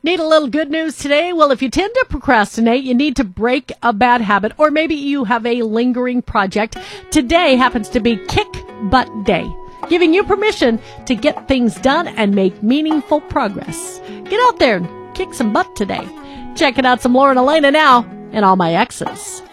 Need a little good news today? Well, if you tend to procrastinate, you need to break a bad habit, or maybe you have a lingering project. Today happens to be Kick Butt Day, giving you permission to get things done and make meaningful progress. Get out there and kick some butt today. Checking out some Lauren Elena now and All My Exes.